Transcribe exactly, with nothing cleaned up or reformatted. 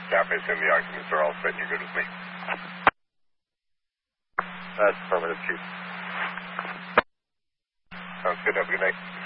Copy, assume the occupants are all set and you're good with me. That's affirmative, Chief. Sounds good. Have a good night.